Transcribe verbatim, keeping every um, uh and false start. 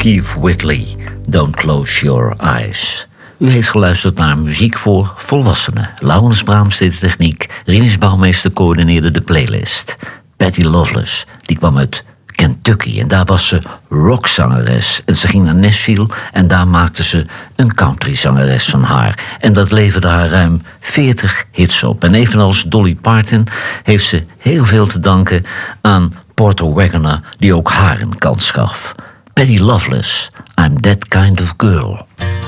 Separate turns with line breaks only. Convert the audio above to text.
Keith Whitley, Don't Close Your Eyes. U heeft geluisterd naar muziek voor volwassenen. Laurens Braams deed de techniek, Rinus Bouwmeester coördineerde de playlist. Patty Loveless, die kwam uit Kentucky en daar was ze rockzangeres. En ze ging naar Nashville en daar maakte ze een countryzangeres van haar. En dat leverde haar ruim veertig hits op. En evenals Dolly Parton heeft ze heel veel te danken aan Porter Wagoner, die ook haar een kans gaf. Patty Loveless, I'm That Kind of Girl.